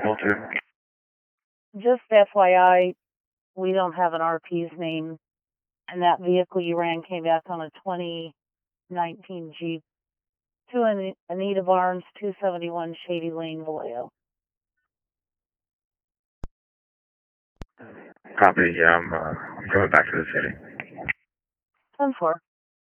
Will do. Just FYI, we don't have an RP's name, and that vehicle you ran came back on a 2019 Jeep to Anita Barnes, 271 Shady Lane, Vallejo. Copy. Yeah, I'm going back to the city. 10-4.